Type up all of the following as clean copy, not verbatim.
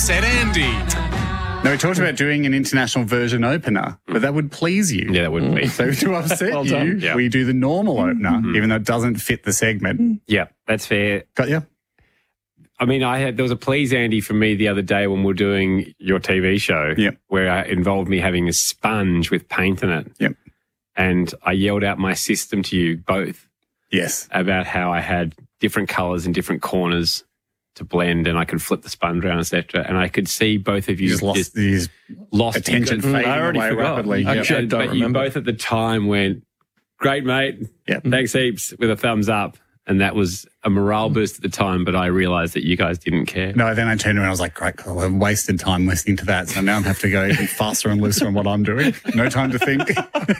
Upset Andy. No, we talked about doing an international version opener, but that would please you. Yeah, that wouldn't be. So to upset Well you, done. Yeah. we do the normal opener, even though it doesn't fit the segment. Yeah, that's fair. Got you? I mean, there was a please, Andy, for me the other day when we were doing your TV show where it involved me having a sponge with paint in it. Yep. And I yelled out my system to you both Yes. about how I had different colours in different corners to blend and I could flip the sponge around, etc. And I could see both of you You just lost attention you- fading I already away forgot. rapidly. Actually, I don't but you remember. both at the time went, great, mate. Yep. Thanks heaps, with a thumbs up. And that was a morale boost at the time, but I realised that you guys didn't care. No, then I turned around and I was like, great, cool. I've wasted time listening to that. So now I have to go even faster and looser on what I'm doing. No time to think.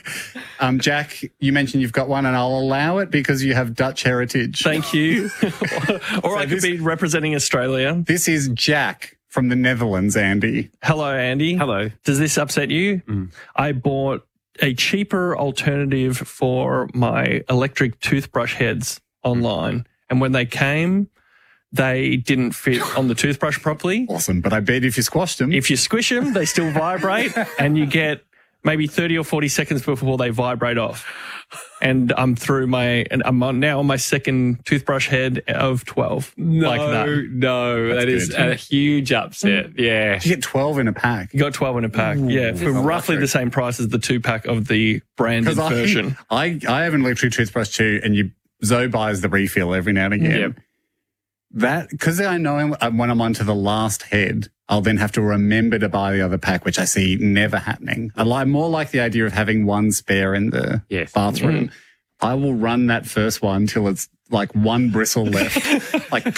Jack, you mentioned you've got one and I'll allow it because you have Dutch heritage. Thank you. Or I could be representing Australia. This is Jack from the Netherlands, Andy. Hello, Andy. Hello. Does this upset you? I bought a cheaper alternative for my electric toothbrush heads online. And when they came, they didn't fit on the toothbrush properly. Awesome. But I bet if you squashed them, If you squish them, they still vibrate and you get maybe 30 or 40 seconds before they vibrate off. And I'm now on my second toothbrush head of 12. Like that. No, That's that is good. a huge upset. Yeah. you get 12 in a pack. You got 12 in a pack. Yeah, for roughly the same price as the 2-pack of the branded version. I have an electric toothbrush too, and Zoe buys the refill every now and again. Yep. That, because I know when I'm onto the last head, I'll then have to remember to buy the other pack, which I see never happening. I more like the idea of having one spare in the bathroom. I will run that first one till it's like one bristle left, like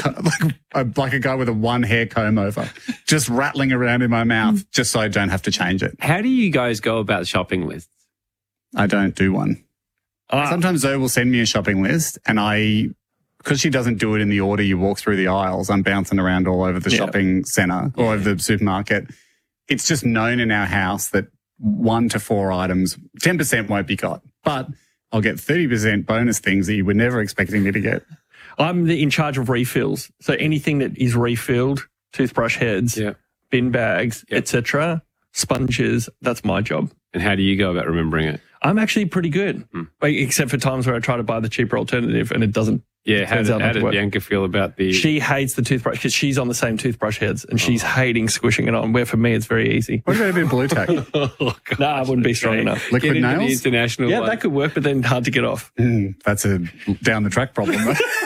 a guy with a one hair comb over, just rattling around in my mouth, just so I don't have to change it. How do you guys go about shopping lists? I don't do one. Sometimes Zoe will send me a shopping list and because she doesn't do it in the order you walk through the aisles, I'm bouncing around all over the shopping centre, all over the supermarket. It's just known in our house that 1 to 4 items, 10% won't be got, but I'll get 30% bonus things that you were never expecting me to get. I'm in charge of refills. So anything that is refilled, toothbrush heads, bin bags, etc., sponges, that's my job. And how do you go about remembering it? I'm actually pretty good, except for times where I try to buy the cheaper alternative and it doesn't. Yeah, how turns out not did to work. Bianca feel about the... She hates the toothbrush because she's on the same toothbrush heads and she's hating squishing it on, where for me it's very easy. What about a bit of blue tack? No, I wouldn't be strong enough. Liquid Get into the nails? international Yeah, one. that could work, but then hard to get off. That's a down the track problem.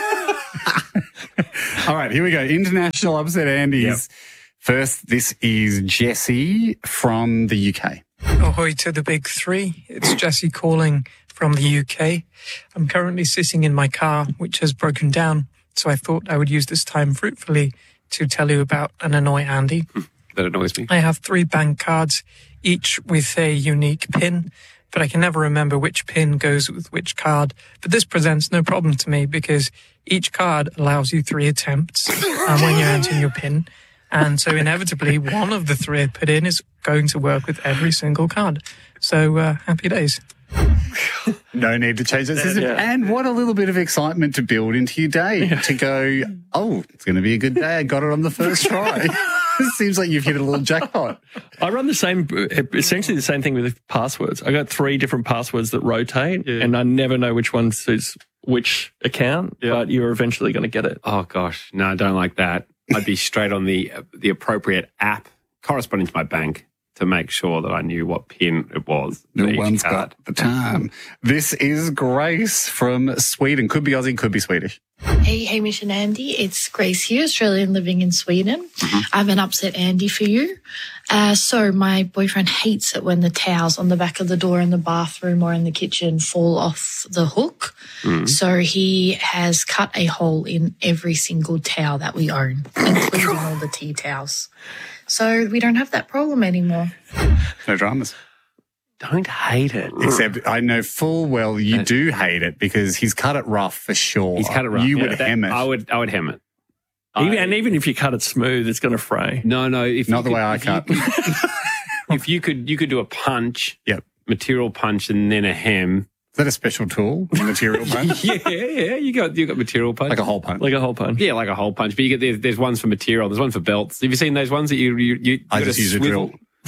All right, here we go. International upset Andy's. First, this is Jesse from the UK. Ahoy to the big three. It's Jesse calling from the UK. I'm currently sitting in my car, which has broken down. So I thought I would use this time fruitfully to tell you about an annoy Andy. That annoys me. I have 3 bank cards, each with a unique PIN, but I can never remember which PIN goes with which card. But this presents no problem to me because each card allows you 3 attempts when you're entering your PIN. And so inevitably, one of the 3 I put in is going to work with every single card. So happy days. No need to change the system. Yeah. And what a little bit of excitement to build into your day. To go, oh, it's going to be a good day. I got it on the first try. It seems like you've hit a little jackpot. I run essentially the same thing with passwords. I got 3 different passwords that rotate and I never know which one suits which account, but you're eventually going to get it. Oh, gosh. No, I don't like that. I'd be straight on the appropriate app corresponding to my bank to make sure that I knew what PIN it was. No for each one's card. got the time. This is Grace from Sweden. Could be Aussie, could be Swedish. Hey, Hamish and Andy. It's Grace here, Australian living in Sweden. I have an upset Andy for you. So my boyfriend hates it when the towels on the back of the door in the bathroom or in the kitchen fall off the hook. So he has cut a hole in every single towel that we own, including all the tea towels. So we don't have that problem anymore. No dramas. Don't hate it. Except I know full well you do hate it because he's cut it rough for sure. He's cut it rough. You Yeah, would hem it. I would hem it. Even if you cut it smooth, it's going to fray. No. Not the way I cut. If you could do a punch, Yep. material punch, and then a hem Is that a special tool? Material punch? yeah. You got material punch. Like a hole punch. Like a hole punch. Yeah, like a hole punch. But you get there's ones for material. There's one for belts. Have you seen those ones that you I just use a drill.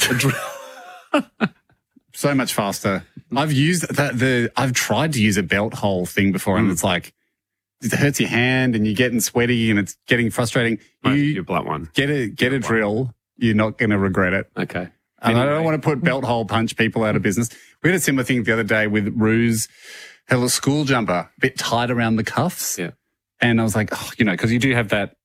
So much faster. I've used I've tried to use a belt hole thing before, and it's like it hurts your hand, and you're getting sweaty, and it's getting frustrating. You blunt one. Get a drill. You're not going to regret it. Okay. And I don't want to put belt hole punch people out of business. We had a similar thing the other day with Ruse, her little school jumper, a bit tight around the cuffs. Yeah. And I was like, because you do have that,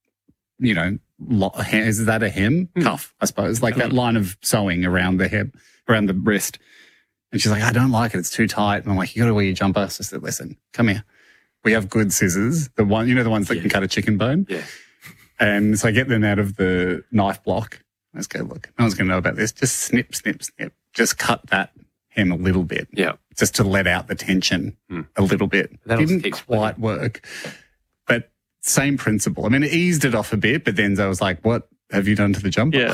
is that a hem? Cuff, I suppose, like that line of sewing around the hem, around the wrist. And she's like, I don't like it. It's too tight. And I'm like, you got to wear your jumper. So I said, listen, come here. We have good scissors. The ones that can cut a chicken bone. Yeah. And so I get them out of the knife block. Let's go, look, no one's going to know about this. Just snip, snip, snip. Just cut that hem a little bit. Yeah. Just to let out the tension a little bit. Didn't quite work. But same principle. I mean, it eased it off a bit, but then I was like, what have you done to the jumper? Yeah.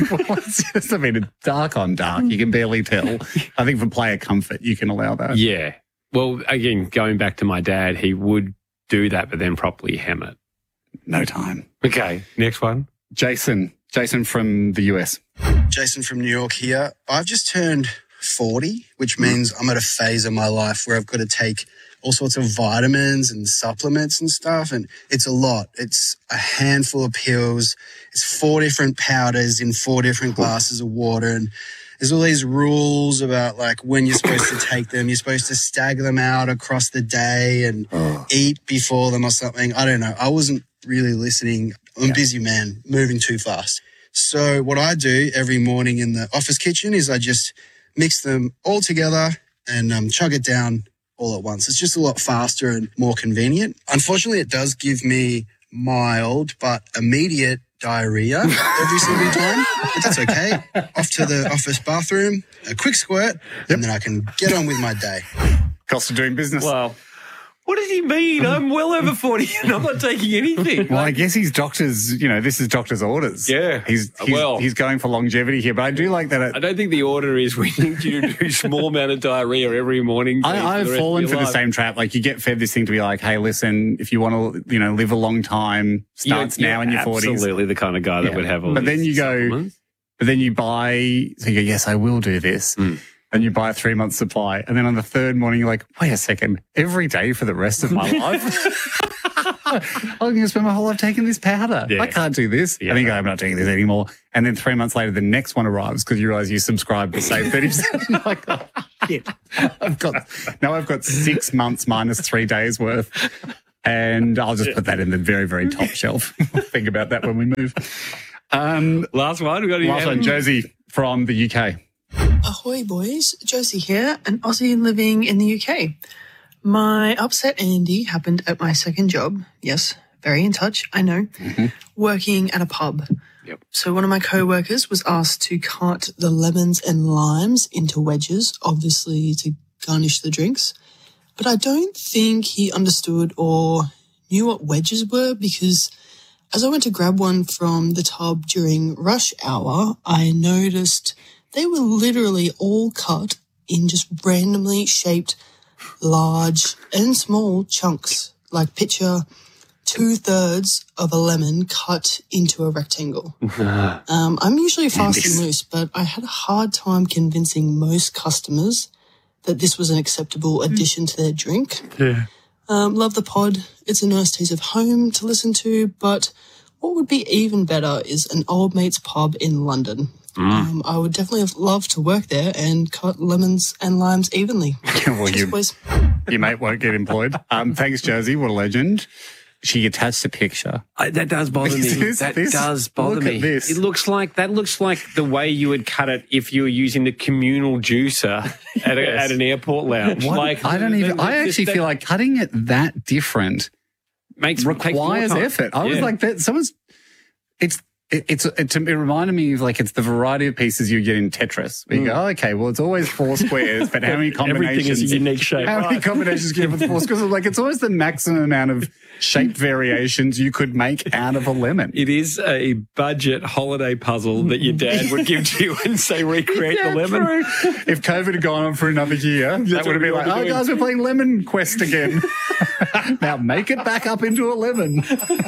It's dark on dark. You can barely tell. I think for player comfort, you can allow that. Yeah. Well, again, going back to my dad, he would do that, but then properly hem it. No time. Okay. Next one. Jason from the US. Jason from New York here. I've just turned 40, which means I'm at a phase of my life where I've got to take all sorts of vitamins and supplements and stuff. And it's a lot. It's a handful of pills. It's 4 different powders in 4 different glasses of water. And there's all these rules about like when you're supposed to take them. You're supposed to stagger them out across the day and eat before them or something. I don't know. I wasn't really listening. I'm a busy man, moving too fast. So what I do every morning in the office kitchen is I just mix them all together and chug it down all at once. It's just a lot faster and more convenient. Unfortunately, it does give me mild but immediate diarrhea every single time. But that's okay. Off to the office bathroom, a quick squirt, and then I can get on with my day. Cost of doing business. Wow. What does he mean? I'm well over 40 and I'm not taking anything. Well, I guess he's doctor's, this is doctor's orders. Yeah. He's going for longevity here, but I do like that. I don't think the order is we need you to do a small amount of diarrhea every morning. I've fallen for the same trap. Like you get fed this thing to be like, hey, listen, if you want to, live a long time, starts now in your 40s. Absolutely the kind of guy that would have all But then you go, so you go, yes, I will do this. And you buy a 3-month supply. And then on the third morning, you're like, wait a second, every day for the rest of my life? I'm going to spend my whole life taking this powder. Yeah. I can't do this. Yeah. I think I'm not doing this anymore. And then 3 months later, the next one arrives because you realize you subscribe to save 30%. Like, oh, shit. I've got 6 months minus 3 days worth. And I'll just put that in the very, very top shelf. We'll think about that when we move. Last one. Last one, Josie from the UK. Ahoy, boys. Josie here, an Aussie living in the UK. My upset Andy happened at my second job. Yes, very in touch, I know. Working at a pub. Yep. So one of my co-workers was asked to cut the lemons and limes into wedges, obviously to garnish the drinks. But I don't think he understood or knew what wedges were because as I went to grab one from the tub during rush hour, I noticed they were literally all cut in just randomly shaped large and small chunks, like picture 2/3 of a lemon cut into a rectangle. I'm usually fast and loose, but I had a hard time convincing most customers that this was an acceptable addition to their drink. Yeah. Love the pod. It's a nice taste of home to listen to, but what would be even better is an old mate's pub in London. I would definitely have loved to work there and cut lemons and limes evenly. Well, your mate won't get employed. Thanks, Josie. What a legend. She attached a picture. That does bother me. That does bother me. This. It looks like the way you would cut it if you were using the communal juicer at an airport lounge. Like I actually feel like cutting it that different requires effort. I was like that. It reminded me of like it's the variety of pieces you get in Tetris. Where you go, okay, well it's always 4 squares, but how many combinations? Everything is a unique shape. How many combinations can you have with 4 squares? Like it's always the maximum amount of shape variations you could make out of a lemon. It is a budget holiday puzzle that your dad would give to you and say, recreate the lemon. True. If COVID had gone on for another year, that would have been like, oh, guys, we're playing Lemon Quest again. Now make it back up into a lemon.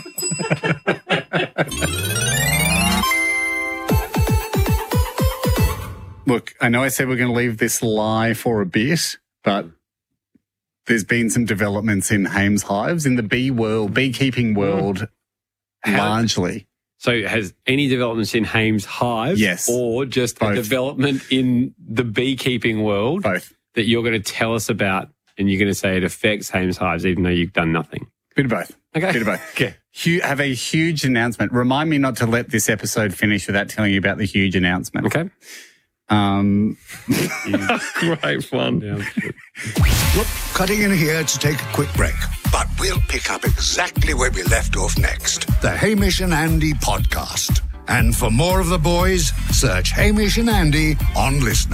Look, I know I said we're going to leave this lie for a bit, but there's been some developments in Hames hives, in the beekeeping world, largely. So has any developments in Hames hives? Yes. Or just a development in the beekeeping world? Both. That you're going to tell us about and you're going to say it affects Hames hives even though you've done nothing? Bit of both. Okay. Bit of both. Okay. Have a huge announcement. Remind me not to let this episode finish without telling you about the huge announcement. Okay. Great fun. Yeah. Look, cutting in here to take a quick break, but we'll pick up exactly where we left off next. The Hamish and Andy podcast. And for more of the boys, search Hamish and Andy on Listener.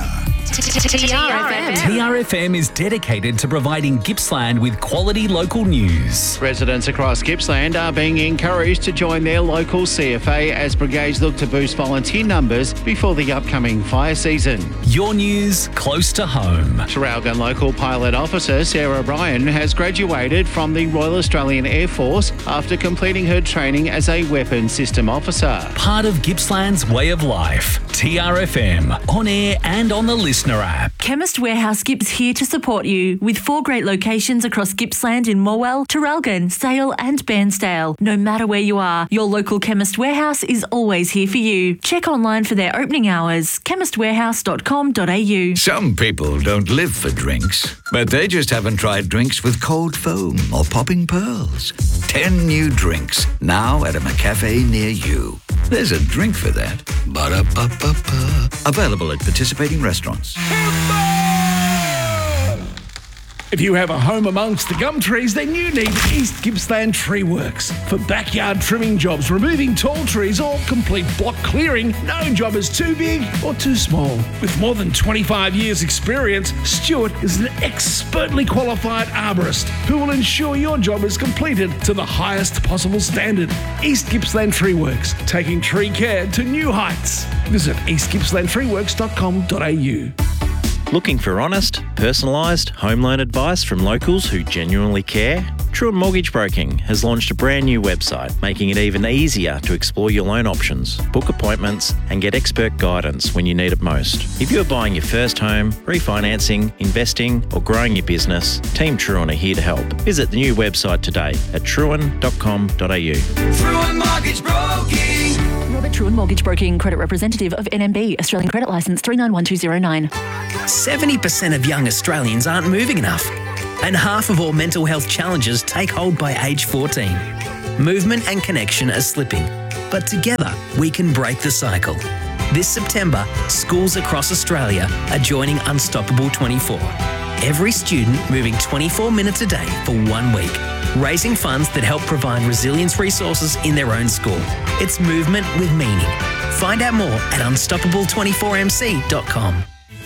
TRFM is dedicated to providing Gippsland with quality local news. Residents across Gippsland are being encouraged to join their local CFA as brigades look to boost volunteer numbers before the upcoming fire season. Your news close to home. Traralgon local pilot officer Sarah Bryan has graduated from the Royal Australian Air Force after completing her training as a weapons system officer. Part of Gippsland's way of life. TRFM, on air and on the Listener app. Chemist Warehouse Gips here to support you with 4 great locations across Gippsland in Morwell, Traralgon, Sale and Bairnsdale. No matter where you are, your local Chemist Warehouse is always here for you. Check online for their opening hours, chemistwarehouse.com.au. Some people don't live for drinks, but they just haven't tried drinks with cold foam or popping pearls. 10 new drinks now at a McCafe near you. There's a drink for that. Ba-da-ba-ba-ba. Available at participating restaurants. If you have a home amongst the gum trees, then you need East Gippsland Tree Works. For backyard trimming jobs, removing tall trees or complete block clearing, no job is too big or too small. With more than 25 years experience, Stuart is an expertly qualified arborist who will ensure your job is completed to the highest possible standard. East Gippsland Tree Works, taking tree care to new heights. Visit eastgippslandtreeworks.com.au. Looking for honest, personalised home loan advice from locals who genuinely care? Truan Mortgage Broking has launched a brand new website, making it even easier to explore your loan options, book appointments and get expert guidance when you need it most. If you're buying your first home, refinancing, investing or growing your business, Team Truan are here to help. Visit the new website today at truan.com.au. Truan Mortgage Broking. Robert Truan Mortgage Broking, credit representative of NMB, Australian Credit Licence 391209. 70% of young Australians aren't moving enough, and half of all mental health challenges take hold by age 14. Movement and connection are slipping, but together we can break the cycle. This September, schools across Australia are joining Unstoppable 24. Every student moving 24 minutes a day for 1 week, raising funds that help provide resilience resources in their own school. It's movement with meaning. Find out more at unstoppable24mc.com.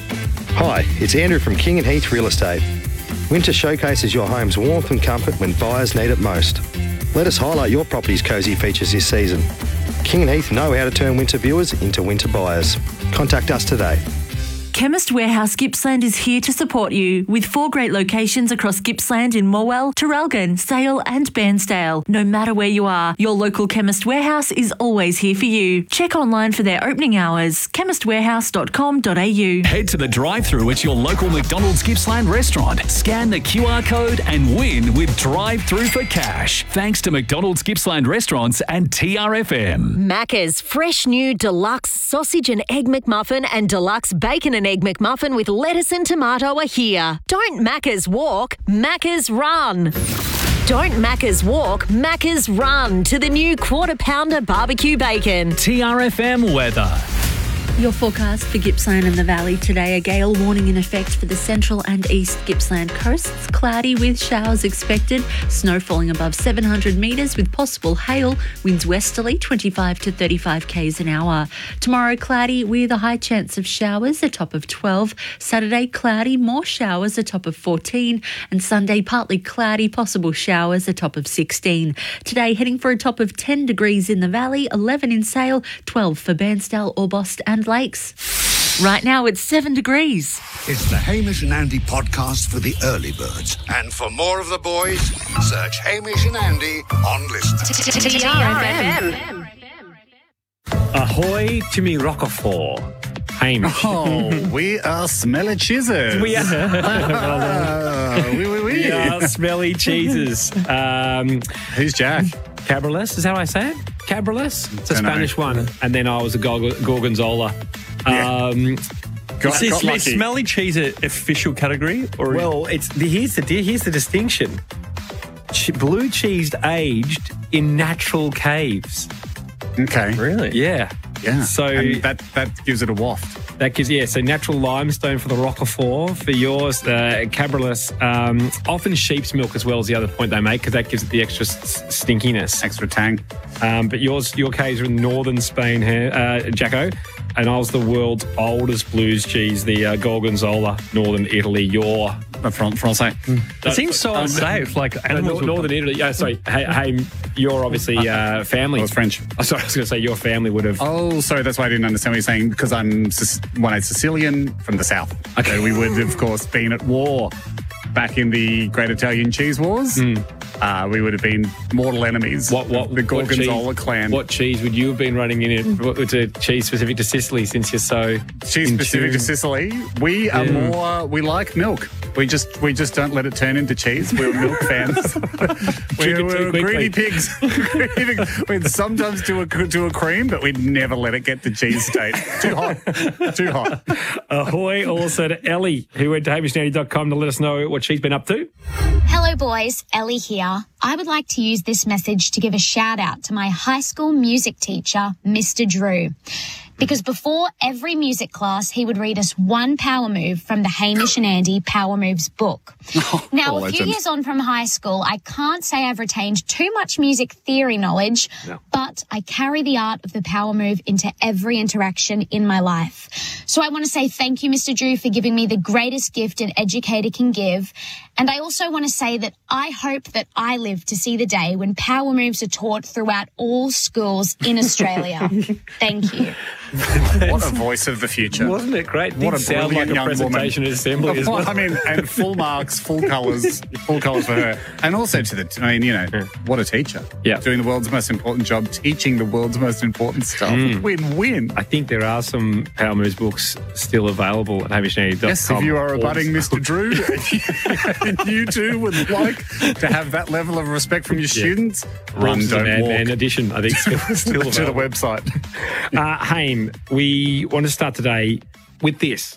Hi, it's Andrew from King and Heath Real Estate. Winter showcases your home's warmth and comfort when buyers need it most. Let us highlight your property's cosy features this season. King and Heath know how to turn winter viewers into winter buyers. Contact us today. Chemist Warehouse Gippsland is here to support you with 4 great locations across Gippsland in Morwell, Traralgon, Sale and Bairnsdale. No matter where you are, your local Chemist Warehouse is always here for you. Check online for their opening hours, chemistwarehouse.com.au. Head to the drive-thru at your local McDonald's Gippsland restaurant. Scan the QR code and win with drive-thru for cash. Thanks to McDonald's Gippsland restaurants and TRFM. Macca's fresh new deluxe sausage and egg McMuffin and deluxe bacon and egg McMuffin with lettuce and tomato are here. Don't Macca's walk, Macca's run. Don't Macca's walk, Macca's run to the new Quarter Pounder barbecue bacon. TRFM weather. Your forecast for Gippsland and the Valley today. A gale warning in effect for the central and east Gippsland coasts. Cloudy with showers expected. Snow falling above 700 metres with possible hail. Winds westerly 25 to 35 k's an hour. Tomorrow cloudy with a high chance of showers, a top of 12. Saturday cloudy, more showers, a top of 14. And Sunday partly cloudy, possible showers, a top of 16. Today heading for a top of 10 degrees in the Valley, 11 in Sale, 12 for Bairnsdale, Orbost and Lakes. Right now it's 7 degrees. It's the Hamish and Andy podcast for the early birds. And for more of the boys, search Hamish and Andy on Listen. TRFM. Ahoy to me Roquefort. Hamish. Oh, we are smelly cheeses. We are. We are smelly cheeses. Who's Jack? Cabriolet, is that how I say it? Cabriolet? It's a Spanish one. And then I was a Gorgonzola. Is smelly cheese an official category? Or Well, here's the distinction. Blue cheese aged in natural caves. Okay. Really? Yeah. Yeah. So and that gives it a waft. That gives, so natural limestone for the Roquefort. For yours, Cabriolet, often sheep's milk as well is the other point they make because that gives it the extra stinkiness. Extra tang. But your caves are in northern Spain here, Jacko. And I was the world's oldest blues cheese, the Gorgonzola, northern Italy. Your Francais. It seems so unsafe. Like animals northern Italy. Yeah, sorry. Hey, you're obviously family. I was French. Oh, sorry, I was going to say your family would have. Oh, sorry. That's why I didn't understand what you're saying because I'm one Sicilian from the south. Okay, we would have, of course, been at war back in the Great Italian Cheese Wars. We would have been mortal enemies. The Gorgonzola clan. What cheese would you have been running in it? What's a cheese specific to Sicily since you're so cheese specific to Sicily? We are more. We like milk. We just don't let it turn into cheese. We're milk fans. we're greedy pigs. We'd sometimes do a cream, but we'd never let it get to cheese state. Too hot. Ahoy also to Ellie, who went to hamishnandy.com to let us know what she's been up to. Hello boys, Ellie here. I would like to use this message to give a shout out to my high school music teacher, Mr. Drew. Because before every music class, he would read us one power move from the Hamish and Andy Power Moves book. Now, a few years on from high school, I can't say I've retained too much music theory knowledge, but I carry the art of the power move into every interaction in my life. So I want to say thank you, Mr. Drew, for giving me the greatest gift an educator can give. And I also want to say that I hope that I live to see the day when power moves are taught throughout all schools in Australia. Thank you. What a voice of the future. Wasn't it great? What a sound like a presentation at assembly as well. I mean, and full marks, full colours for her. And also what a teacher. Yeah. Doing the world's most important job, teaching the world's most important stuff. Win-win. I think there are some Power Moves books still available at hamishnandy.com. Yes, if you are a budding Mr. Drew, and you too would like to have that level of respect from your students, run, don't walk. And edition, I think, still to the website. Haim, we want to start today with this.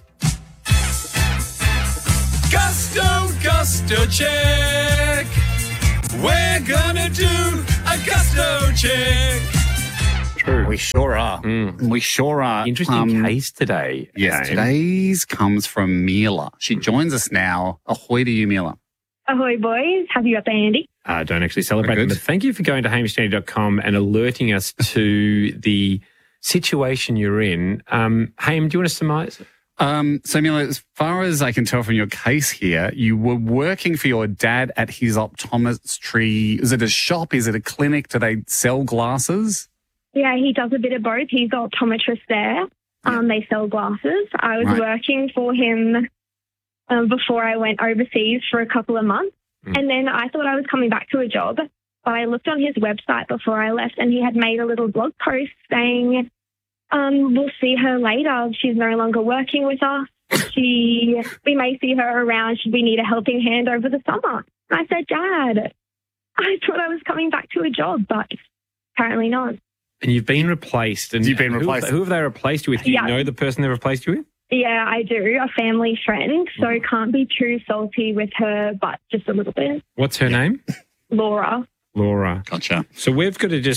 Gusto check. We're gonna do a gusto check. True. We sure are. We sure are. Interesting case today. Yes, today's comes from Mila. She joins us now. Ahoy to you, Mila. Ahoy, boys. Happy birthday, Andy. Don't actually celebrate them, but thank you for going to hamishnandy.com and alerting us to the situation you're in. Haim, do you want to surmise? So, Mila, as far as I can tell from your case here, you were working for your dad at his optometry. Is it a shop? Is it a clinic? Do they sell glasses? Yeah, he does a bit of both. He's an optometrist there. They sell glasses. I was working for him before I went overseas for a couple of months. And then I thought I was coming back to a job. But I looked on his website before I left and he had made a little blog post saying, we'll see her later. She's no longer working with us. We may see her around should we need a helping hand over the summer. And I said, Dad, I thought I was coming back to a job, but apparently not. And you've been replaced. And you've been replaced. Who have they replaced you with? Do you know the person they replaced you with? Yeah, I do. A family friend. So can't be too salty with her, but just a little bit. What's her name? Laura. Laura. Gotcha. So we've got to just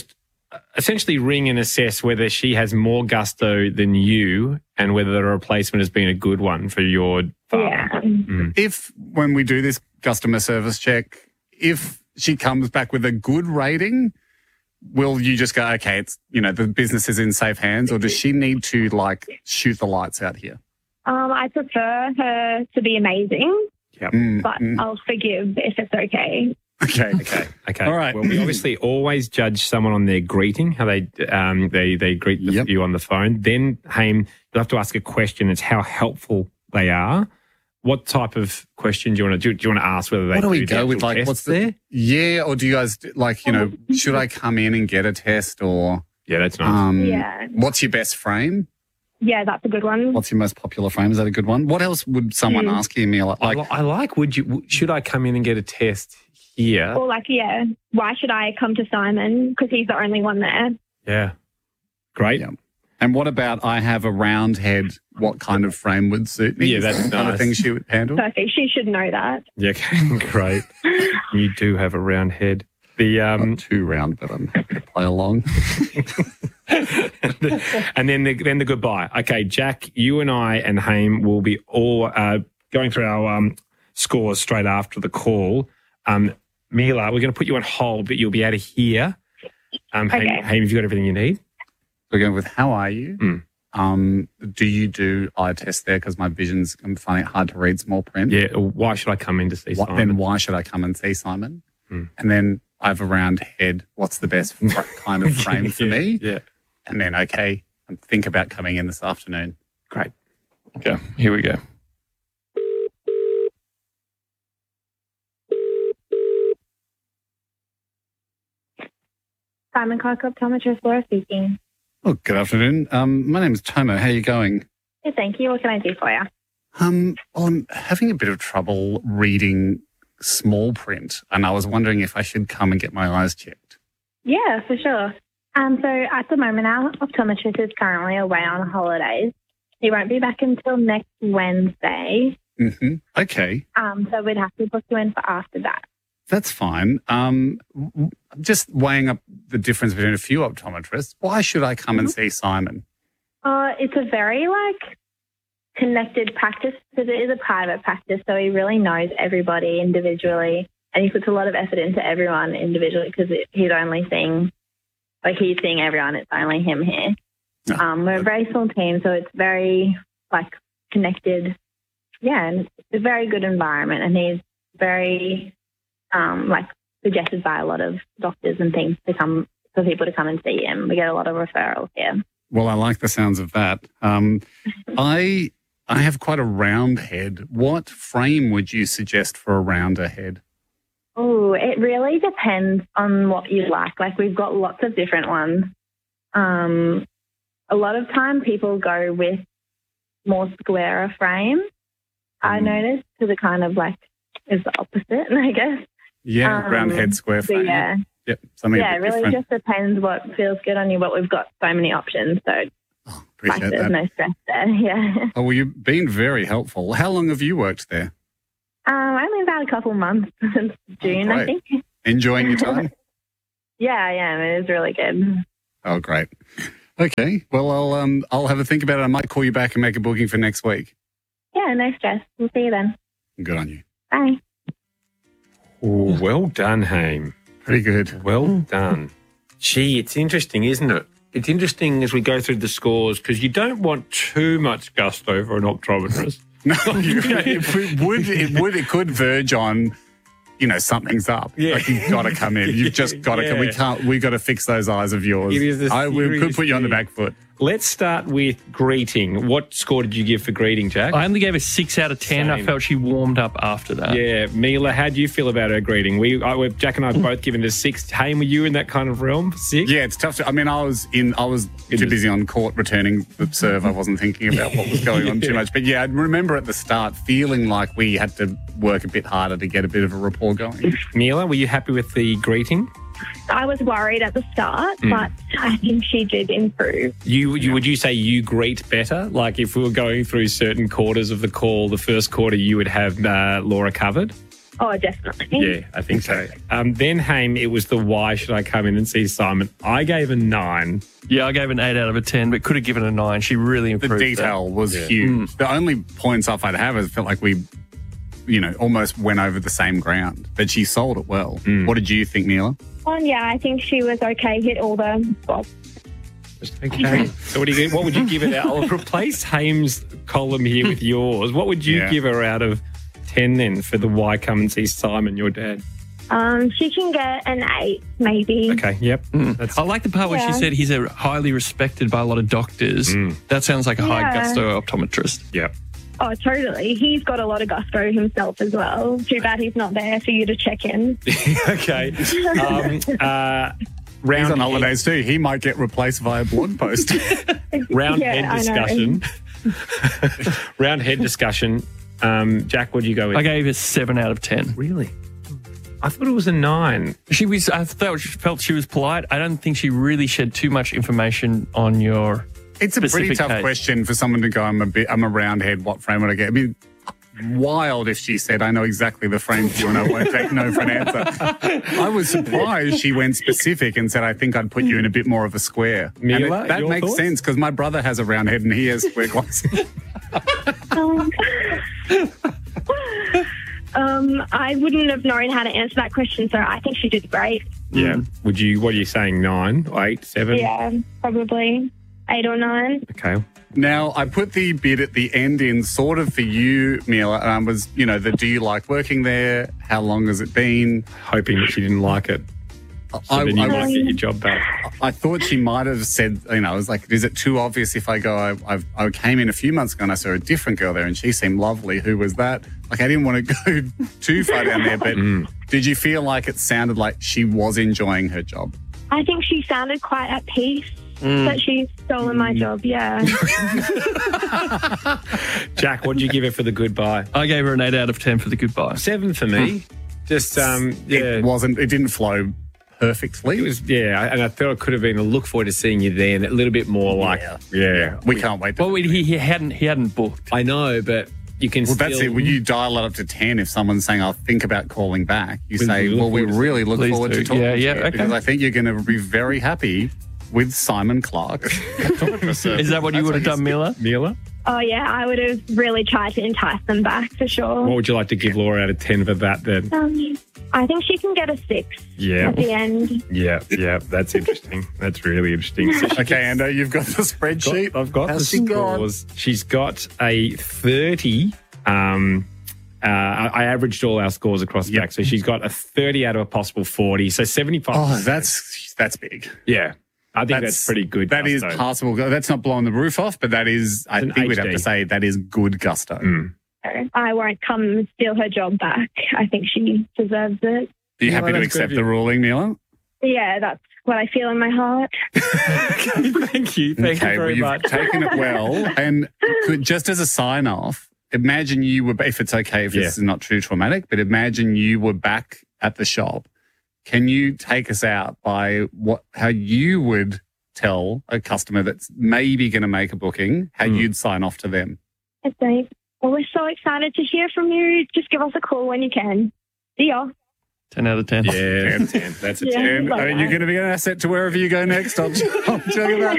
essentially ring and assess whether she has more gusto than you and whether the replacement has been a good one for your father. Yeah. If, when we do this customer service check, if she comes back with a good rating, will you just go, okay, it's, the business is in safe hands, or does she need to shoot the lights out here? I prefer her to be amazing, but I'll forgive if it's okay. Okay. All right. Well, we obviously always judge someone on their greeting, how they greet you on the phone. Then, Haim, you'll have to ask a question. It's how helpful they are. What type of question do you want to do? Do you want to ask whether they what do we do go with? what's there? Yeah, or do you guys should I come in and get a test, or that's nice. Yeah. What's your best frame? Yeah, that's a good one. What's your most popular frame? Is that a good one? What else would someone ask you, Mila? Should I come in and get a test here? Or why should I come to Simon? Because he's the only one there. Yeah. Great. Yeah. And what about I have a round head? What kind of frame would suit me? Yeah, that's the kind of thing she would handle. Perfect. She should know that. Yeah, okay, great. You do have a round head. Not too round, but I'm happy to play along. And then the goodbye. Okay, Jack, you and I and Haim will be all going through our scores straight after the call. Mila, we're going to put you on hold, but you'll be able to hear. Haim, have you got everything you need? We're going with how are you? Do you do eye test there? Because my vision's, I'm finding it hard to read small print. Yeah, why should I come in to see Simon? Then why should I come and see Simon? And then I have a round head. What's the best kind of frame for me? Yeah. And then, think about coming in this afternoon. Great. Okay, here we go. Simon Clark, optometrist, Laura speaking. Oh, good afternoon. My name is Tomo. How are you going? Good, thank you. What can I do for you? I'm having a bit of trouble reading small print, and I was wondering if I should come and get my eyes checked. Yeah, for sure. So at the moment, our optometrist is currently away on holidays. He won't be back until next Wednesday. Mm-hmm. Okay. So we'd have to book you in for after that. That's fine. I'm just weighing up the difference between a few optometrists. Why should I come and see Simon? It's a very connected practice because it is a private practice, so he really knows everybody individually, and he puts a lot of effort into everyone individually because he's only seeing, he's seeing everyone. It's only him here. We're a very small team, so it's very connected. Yeah, and it's a very good environment, and he's very suggested by a lot of doctors and things for people to come and see him. We get a lot of referrals here. Well, I like the sounds of that. I have quite a round head. What frame would you suggest for a rounder head? Oh, it really depends on what you like. We've got lots of different ones. A lot of time people go with more squarer frames. I noticed because it kind of is the opposite, I guess. Yeah, round head, square frame. Yeah. Yep. Something it really different. just depends what feels good on you, but we've got so many options, so Appreciate there's that. no stress there. Yeah. Oh, well, you've been very helpful. How long have you worked there? Only about a couple months since June, I great. think. Enjoying your time? Yeah, I am. It is really good. Oh, great. Okay. Well, I'll have a think about it. I might call you back and make a booking for next week. Yeah, no stress. We'll see you then. Good on you. Bye. Oh, well done, Haim. Pretty good. Well done. Gee, it's interesting, isn't it? It's interesting as we go through the scores because you don't want too much gusto for an optometrist. No, it could verge on, something's up. Yeah. You've got to come in. You've just got to come. We've got to fix those eyes of yours. It is we could put you on the back foot. Let's start with greeting. What score did you give for greeting, Jack? I only gave a 6 out of 10. I felt she warmed up after that. Yeah. Mila, how do you feel about her greeting? Jack and I have both given it a 6. Haim, were you in that kind of realm? 6? Yeah, it's tough. I was too busy on court returning the serve. I wasn't thinking about what was going on too much. But yeah, I remember at the start feeling like we had to work a bit harder to get a bit of a rapport going. Mila, were you happy with the greeting? I was worried at the start, but I think she did improve. Would you say you greet better? Like if we were going through certain quarters of the call, the first quarter you would have Laura covered? Oh, definitely. Yeah, I think so. Then, Haim, it was the why should I come in and see Simon? I gave a 9. Yeah, I gave an 8 out of 10, but could have given a 9. She really improved. The detail was huge. The only points off I'd have is felt like we, almost went over the same ground, but she sold it well. What did you think, Mila? Yeah, I think she was okay. Hit all the spots. Okay. So what would you give it out? I'll replace Haim's column here with yours. What would you give her out of 10 then for the why come and see Simon, your dad? She can get an 8, maybe. Okay, yep. I like the part where she said he's highly respected by a lot of doctors. That sounds like a high gusto optometrist. Yep. Oh, totally. He's got a lot of gusto himself as well. Too bad he's not there for you to check in. Okay. He's on holidays too. He might get replaced via blog post. Round head discussion. Round head discussion. Jack, what did you go with? I gave it 7 out of 10. Really? I thought it was a 9. I felt she was polite. I don't think she really shed too much information on your. It's a pretty tough question for someone to go, I'm a round head, what frame would I get? I mean, wild if she said, I know exactly the frame for you and I won't take no for an answer. I was surprised she went specific and said, I think I'd put you in a bit more of a square. Mila, that makes sense because my brother has a round head and he has square glasses. I wouldn't have known how to answer that question, so I think she did great. Yeah. What are you saying, 9, 8, 7? Yeah, probably 8 or 9. Okay. Now, I put the bit at the end in sort of for you, Mila, was, do you like working there? How long has it been? Hoping that she didn't like it. So then you might get your job back. I thought she might have said, I was like, is it too obvious if I go, I came in a few months ago and I saw a different girl there and she seemed lovely. Who was that? Like, I didn't want to go too far down there, but did you feel like it sounded like she was enjoying her job? I think she sounded quite at peace. But she's stolen my job, yeah. Jack, what did you give her for the goodbye? I gave her an 8 out of 10 for the goodbye. 7 for me. Just, it didn't flow perfectly. It was, and I thought it could have been a look forward to seeing you there and a little bit more like, we can't wait. Well, he hadn't booked. I know, but you can that's it. When you dial it up to 10, if someoo's saying, I'll think about calling back, you say, we really look forward to talking to you. Okay. Because I think you're going to be very happy with Simon Clark. Is that what you would have done, Mila? Oh, yeah, I would have really tried to entice them back for sure. What would you like to give Laura out of 10 for that then? I think she can get a 6 at the end. Yeah, that's interesting. That's really interesting. So okay, Ando, you've got the spreadsheet. I've got the scores. She's got a 30. I averaged all our scores across the back, so she's got a 30 out of a possible 40, so 75. Oh, that's big. Yeah. I think that's pretty good. That is passable. That's not blowing the roof off, but that is, I think we'd have to say, that is good gusto. I won't come and steal her job back. I think she deserves it. Are you happy to accept the ruling, Mila? Yeah, that's what I feel in my heart. Thank you. Thank you very much. You've taken it well. And just as a sign-off, imagine you were, if it's okay, if this is not too traumatic, but imagine you were back at the shop. Can you take us out by how you would tell a customer that's maybe going to make a booking, how you'd sign off to them? Okay. Well, we're so excited to hear from you. Just give us a call when you can. See ya. 10 out of 10. Yeah, 10. That's a 10. You're going to be an asset to wherever you go next. I'll tell you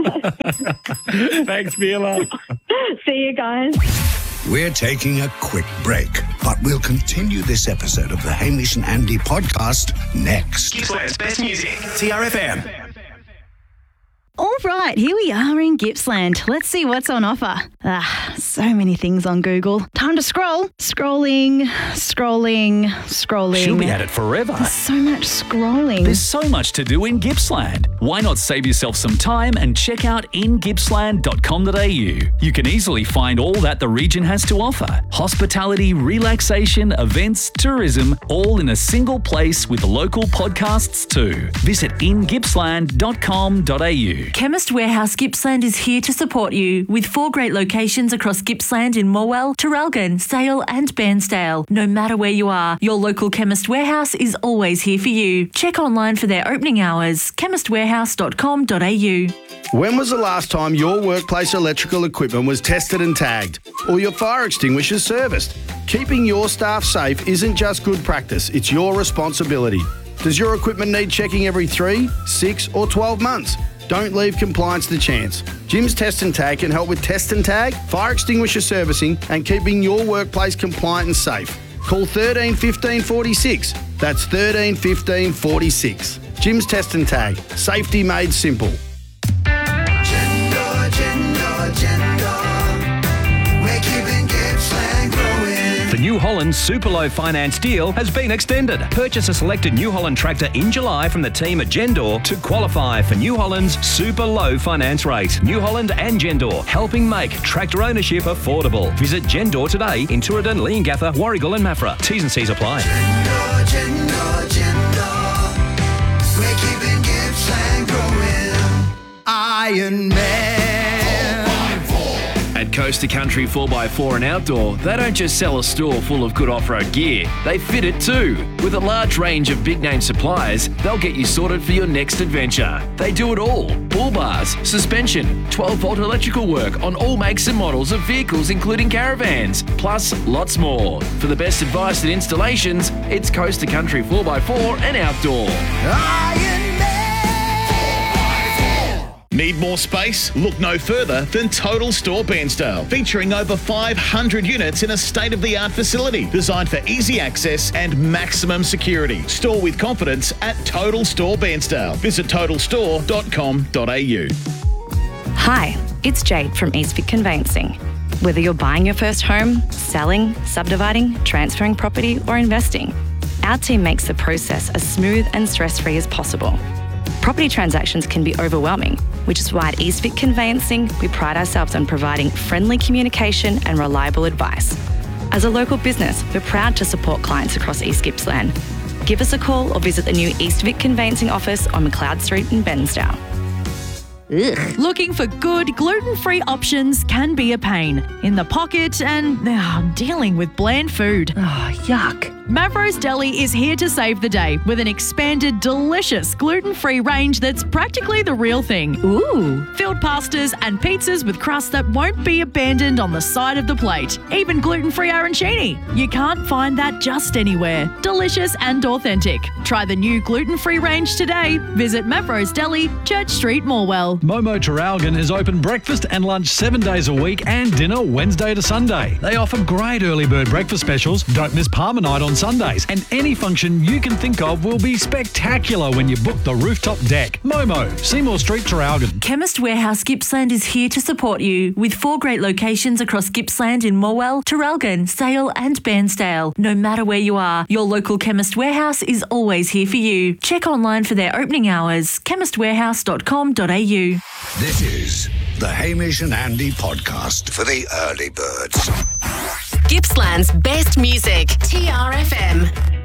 that. Thanks, Mila. See you guys. We're taking a quick break, but we'll continue this episode of the Hamish and Andy podcast next. Gippsland's best music, TRFM. All right, here we are in Gippsland. Let's see what's on offer. So many things on Google. Time to scroll. Scrolling. She'll be at it forever. There's so much scrolling. There's so much to do in Gippsland. Why not save yourself some time and check out ingippsland.com.au? You can easily find all that the region has to offer. Hospitality, relaxation, events, tourism, all in a single place with local podcasts too. Visit ingippsland.com.au. Chemist Warehouse Gippsland is here to support you with 4 great locations across Gippsland in Morwell, Traralgon, Sale and Bairnsdale. No matter where you are, your local Chemist Warehouse is always here for you. Check online for their opening hours, chemistwarehouse.com.au. When was the last time your workplace electrical equipment was tested and tagged, or your fire extinguishers serviced? Keeping your staff safe isn't just good practice, it's your responsibility. Does your equipment need checking every 3, 6 or 12 months? Don't leave compliance to chance. Jim's Test and Tag can help with test and tag, fire extinguisher servicing and keeping your workplace compliant and safe. Call 13 15 46. That's 13 15 46. Jim's Test and Tag. Safety made simple. We're keeping Gippsland growing. The New Holland Super Low finance deal has been extended. Purchase a selected New Holland tractor in July from the team at Gendor to qualify for New Holland's Super Low finance rate. New Holland and Gendor, helping make tractor ownership affordable. Visit Gendor today in Tooradin, Leongatha, Warragul and Maffra. T's and C's apply. We're keeping Gippsland growing. Iron Man. At Coaster Country 4x4 and Outdoor, they don't just sell a store full of good off-road gear, they fit it too. With a large range of big-name suppliers, they'll get you sorted for your next adventure. They do it all. Bull bars, suspension, 12-volt electrical work on all makes and models of vehicles including caravans, plus lots more. For the best advice and installations, it's Coaster Country 4x4 and Outdoor. Need more space? Look no further than Total Store Bairnsdale, featuring over 500 units in a state-of-the-art facility designed for easy access and maximum security. Store with confidence at Total Store Bairnsdale. Visit totalstore.com.au. Hi, it's Jade from Eastvic Conveyancing. Whether you're buying your first home, selling, subdividing, transferring property or investing, our team makes the process as smooth and stress-free as possible. Property transactions can be overwhelming, which is why at Eastvic Conveyancing, we pride ourselves on providing friendly communication and reliable advice. As a local business, we're proud to support clients across East Gippsland. Give us a call or visit the new Eastvic Conveyancing office on McLeod Street in Bairnsdale. Ugh. Looking for good gluten-free options can be a pain in the pocket and dealing with bland food. Yuck. Mavro's Deli is here to save the day with an expanded, delicious gluten-free range that's practically the real thing. Ooh. Filled pastas and pizzas with crust that won't be abandoned on the side of the plate. Even gluten-free arancini. You can't find that just anywhere. Delicious and authentic. Try the new gluten-free range today. Visit Mavro's Deli, Church Street, Morwell. Momo Traralgon is open breakfast and lunch 7 days a week and dinner Wednesday to Sunday. They offer great early bird breakfast specials. Don't miss Parma Night on Sundays, and any function you can think of will be spectacular when you book the rooftop deck. Momo, Seymour Street, Traralgon. Chemist Warehouse Gippsland is here to support you with 4 great locations across Gippsland in Morwell, Traralgon, Sale and Bairnsdale. No matter where you are, your local Chemist Warehouse is always here for you. Check online for their opening hours, chemistwarehouse.com.au. This is the Hamish and Andy podcast for the early birds. Gippsland's best music, TRFM.